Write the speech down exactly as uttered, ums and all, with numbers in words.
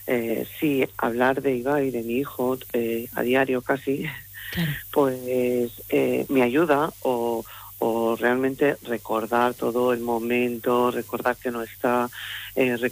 eh, sí, hablar de Ibai, de mi hijo, eh, a diario casi, claro. pues eh, me ayuda o, o realmente recordar todo el momento, recordar que no está, eh,